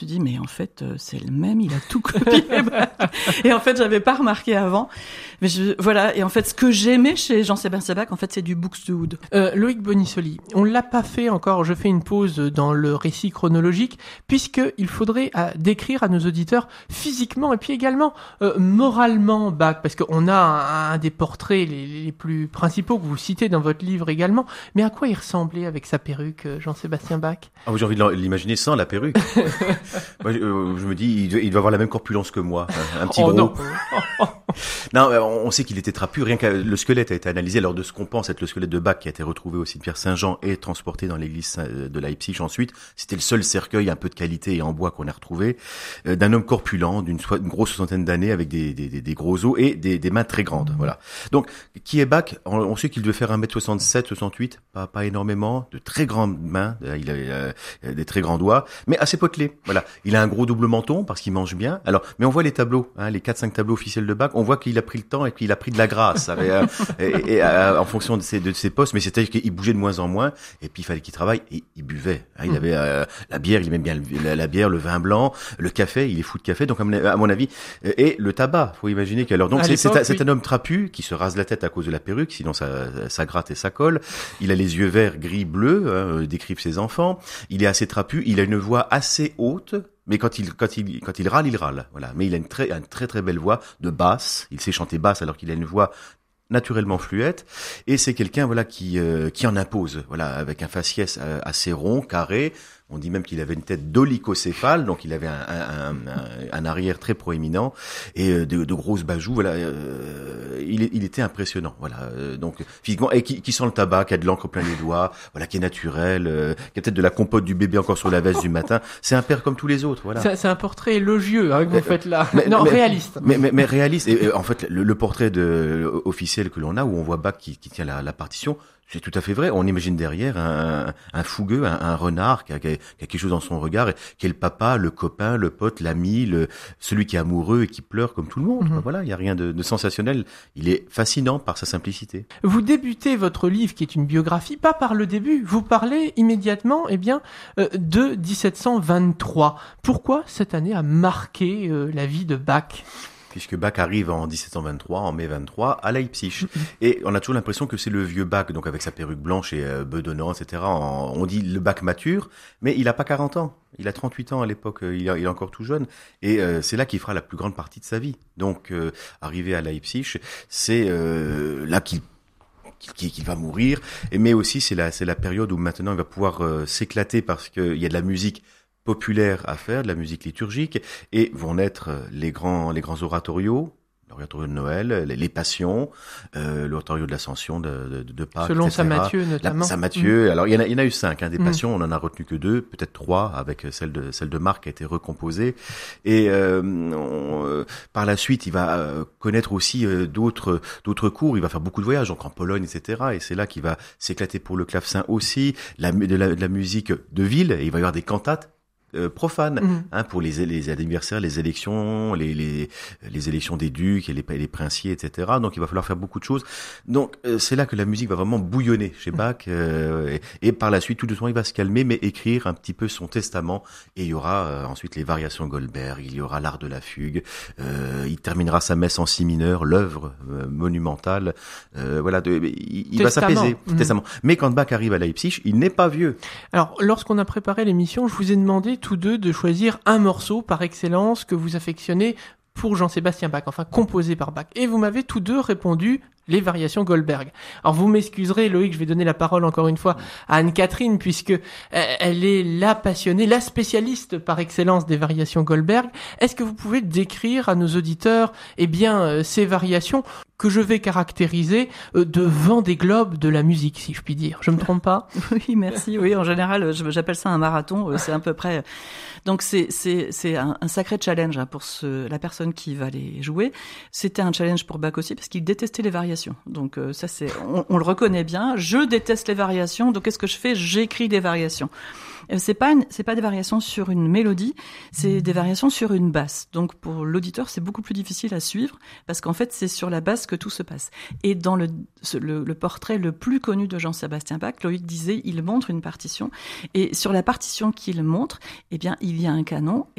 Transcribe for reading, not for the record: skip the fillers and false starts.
Je me dis, mais en fait, c'est le même, il a tout copié. Et en fait, j'avais pas remarqué avant. Mais voilà. Et en fait, ce que j'aimais chez Jean-Sébastien Bach, en fait, c'est du Buxtehude. Loïc Bonisoli, on l'a pas fait encore. Je fais une pause dans le récit chronologique, puisqu'il faudrait décrire à nos auditeurs physiquement et puis également moralement Bach, parce qu'on a un des portraits les plus principaux que vous citez dans votre livre également. Mais à quoi il ressemblait avec sa perruque, Jean-Sébastien Bach? Ah, j'ai envie de l'imaginer sans la perruque. Moi, je me dis, il doit avoir la même corpulence que moi, un petit gros. Non. Non, on sait qu'il était trapu. Rien que le squelette a été analysé lors de ce qu'on pense être le squelette de Bach qui a été retrouvé au cimetière Saint-Jean et transporté dans l'église de Leipzig ensuite. C'était le seul cercueil un peu de qualité et en bois qu'on a retrouvé d'un homme corpulent d'une grosse soixantaine d'années avec des gros os et des mains très grandes. Voilà. Donc, qui est Bach? On sait qu'il devait faire 1m67, 68, pas énormément, de très grandes mains. Il avait des très grands doigts, mais assez potelé. Voilà. Il a un gros double menton parce qu'il mange bien. Alors, mais on voit les tableaux, les 4-5 tableaux officiels de Bach. On voit qu'il a pris le temps et qu'il a pris de la grâce en fonction de ses postes. Mais c'était qu'il bougeait de moins en moins. Et puis il fallait qu'il travaille et il buvait. Il avait la bière, il aimait bien la bière, le vin blanc, le café. Il est fou de café. Donc à mon avis, et le tabac. Faut imaginer qu'alors donc c'est un homme trapu qui se rase la tête à cause de la perruque. Sinon ça gratte et ça colle. Il a les yeux verts, gris, bleus. Décrivent ses enfants. Il est assez trapu. Il a une voix assez haute. Mais quand il râle, il râle. Voilà. Mais il a une très très belle voix de basse. Il sait chanter basse alors qu'il a une voix naturellement fluette. Et c'est quelqu'un, voilà, qui en impose. Voilà, avec un faciès assez rond, carré. On dit même qu'il avait une tête dolicocéphale, donc il avait un arrière très proéminent et de grosses bajoux. Voilà, il était impressionnant. Voilà, donc physiquement et qui sent le tabac, qui a de l'encre plein les doigts, voilà, qui est naturel, qui a peut-être de la compote du bébé encore sur la veste du matin. C'est un père comme tous les autres. Voilà. C'est un portrait élogieux que vous faites là. Réaliste. Mais réaliste. Et en fait, le portrait officiel que l'on a, où on voit Bach qui tient la partition. C'est tout à fait vrai. On imagine derrière un fougueux, un renard qui a quelque chose dans son regard, qui est le papa, le copain, le pote, l'ami, celui qui est amoureux et qui pleure comme tout le monde. Mm-hmm. Voilà, il y a rien de sensationnel. Il est fascinant par sa simplicité. Vous débutez votre livre qui est une biographie, pas par le début. Vous parlez immédiatement, de 1723. Pourquoi cette année a marqué la vie de Bach? Puisque Bach arrive en 1723, en mai 23, à Leipzig. Et on a toujours l'impression que c'est le vieux Bach, donc avec sa perruque blanche et bedonnant, etc. On dit le Bach mature, mais il a pas 40 ans. Il a 38 ans à l'époque, il est encore tout jeune. Et c'est là qu'il fera la plus grande partie de sa vie. Donc, arrivé à Leipzig, c'est là qu'il va mourir. Mais aussi, c'est la période où maintenant il va pouvoir s'éclater parce qu'il y a de la musique populaire à faire, de la musique liturgique, et vont naître les grands oratorios, l'oratorio de Noël, les passions, l'oratorio de l'Ascension de Pâques, selon etc. Saint Matthieu notamment. Saint Matthieu. Alors il y en a eu 5 des passions, on en a retenu que 2, peut-être 3 avec celle de Marc qui a été recomposée. Et par la suite, il va connaître aussi d'autres cours. Il va faire beaucoup de voyages, donc en Pologne, etc. Et c'est là qu'il va s'éclater pour le clavecin aussi, de la musique de ville. Et il va y avoir des cantates profane, pour les anniversaires, les élections, les élections des ducs et les princiers, etc. Donc il va falloir faire beaucoup de choses. Donc c'est là que la musique va vraiment bouillonner chez Bach, et par la suite, tout doucement, il va se calmer, mais écrire un petit peu son testament. Et il y aura ensuite les variations Goldberg, il y aura l'art de la fugue, il terminera sa messe en si mineur, l'œuvre monumentale. Voilà, il va s'apaiser. Testament. Mais quand Bach arrive à Leipzig, il n'est pas vieux. Alors, lorsqu'on a préparé l'émission, je vous ai demandé tous deux de choisir un morceau par excellence que vous affectionnez pour Jean-Sébastien Bach, enfin composé par Bach. Et vous m'avez tous deux répondu les variations Goldberg. Alors vous m'excuserez Loïc, je vais donner la parole encore une fois à Anne-Catherine puisque elle est la passionnée, la spécialiste par excellence des variations Goldberg. Est-ce que vous pouvez décrire à nos auditeurs ces variations que je vais caractériser de vent des globes de la musique, si je puis dire. Je me trompe pas? Oui, merci. Oui, en général, j'appelle ça un marathon. C'est à peu près. Donc c'est un sacré challenge pour la personne qui va les jouer. C'était un challenge pour Bach aussi parce qu'il détestait les variations. Donc ça on le reconnaît bien. Je déteste les variations. Donc qu'est-ce que je fais? J'écris des variations. C'est pas des variations sur une mélodie, c'est des variations sur une basse. Donc pour l'auditeur, c'est beaucoup plus difficile à suivre parce qu'en fait, c'est sur la basse que tout se passe. Et dans le portrait le plus connu de Jean-Sébastien Bach, Loïc disait, il montre une partition, et sur la partition qu'il montre, eh bien, il y a un canon,